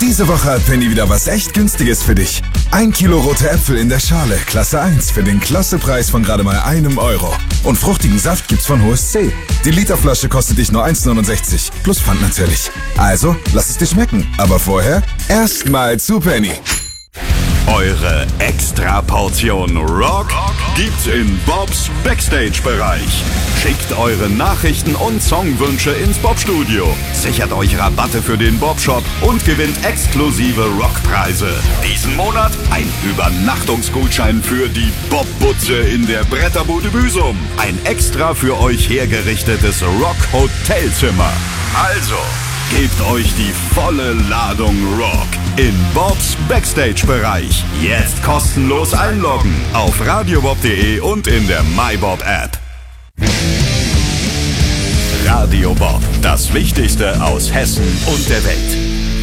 Diese Woche hat Penny wieder was echt Günstiges für dich. 1 Kilo rote Äpfel in der Schale, Klasse 1, für den Klassepreis von gerade mal €1. Und fruchtigen Saft gibt's von HSC. Die Literflasche kostet dich nur 1,69, plus Pfand natürlich. Also, lass es dir schmecken. Aber vorher erstmal zu Penny. Eure Extra-Portion Rock gibt's in Bobs Backstage-Bereich. Schickt eure Nachrichten und Songwünsche ins Bob-Studio. Sichert euch Rabatte für den Bob-Shop und gewinnt exklusive Rockpreise. Diesen Monat ein Übernachtungsgutschein für die Bob-Butze in der Bretterbude Büsum. Ein extra für euch hergerichtetes Rock-Hotelzimmer. Also, gebt euch die volle Ladung Rock in Bobs Backstage-Bereich. Jetzt kostenlos einloggen auf radiobob.de und in der MyBob-App. Radio Bob, das Wichtigste aus Hessen und der Welt.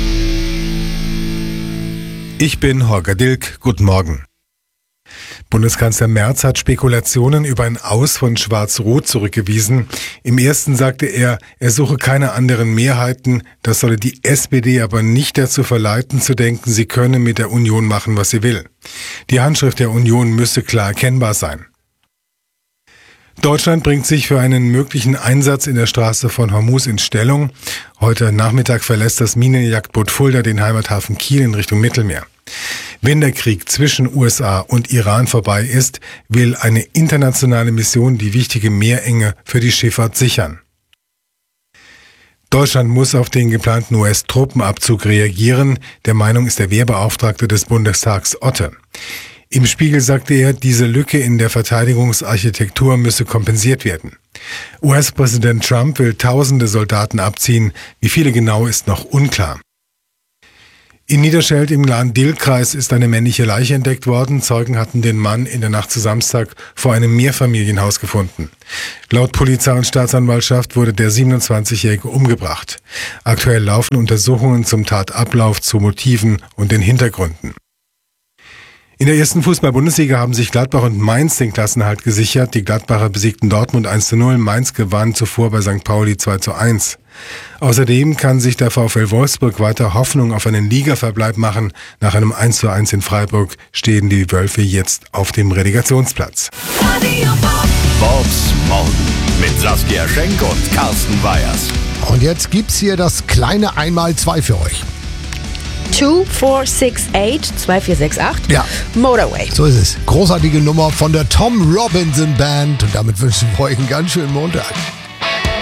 Ich bin Holger Dilk. Guten Morgen. Bundeskanzler Merz hat Spekulationen über ein Aus von Schwarz-Rot zurückgewiesen. Im ersten sagte er suche keine anderen Mehrheiten. Das solle die SPD aber nicht dazu verleiten zu denken, sie könne mit der Union machen, was sie will. Die Handschrift der Union müsse klar erkennbar sein. Deutschland bringt sich für einen möglichen Einsatz in der Straße von Hormuz in Stellung. Heute Nachmittag verlässt das Minenjagdboot Fulda den Heimathafen Kiel in Richtung Mittelmeer. Wenn der Krieg zwischen USA und Iran vorbei ist, will eine internationale Mission die wichtige Meerenge für die Schifffahrt sichern. Deutschland muss auf den geplanten US-Truppenabzug reagieren. Der Meinung ist der Wehrbeauftragte des Bundestags Otte. Im Spiegel sagte er, diese Lücke in der Verteidigungsarchitektur müsse kompensiert werden. US-Präsident Trump will tausende Soldaten abziehen. Wie viele genau ist noch unklar. In Niederscheld im Lahn-Dill-Kreis ist eine männliche Leiche entdeckt worden. Zeugen hatten den Mann in der Nacht zu Samstag vor einem Mehrfamilienhaus gefunden. Laut Polizei und Staatsanwaltschaft wurde der 27-Jährige umgebracht. Aktuell laufen Untersuchungen zum Tatablauf, zu Motiven und den Hintergründen. In der ersten Fußball-Bundesliga haben sich Gladbach und Mainz den Klassenerhalt gesichert. Die Gladbacher besiegten Dortmund 1:0, Mainz gewann zuvor bei St. Pauli 2:1. Außerdem kann sich der VfL Wolfsburg weiter Hoffnung auf einen Ligaverbleib machen. Nach einem 1:1 in Freiburg stehen die Wölfe jetzt auf dem Relegationsplatz. Bobs Morgen mit Saskia Schenk und Carsten Weyers. Und jetzt gibt's hier das kleine Einmal-2 für euch. 2468, 2468, Ja. Motorway. So ist es. Großartige Nummer von der Tom Robinson Band. Und damit wünschen wir euch einen ganz schönen Montag.